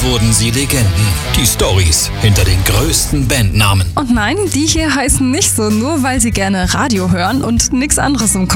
wurden sie Legenden. Die Storys hinter den größten Bandnamen. Und nein, die hier heißen nicht so, nur weil sie gerne Radio hören und nichts anderes im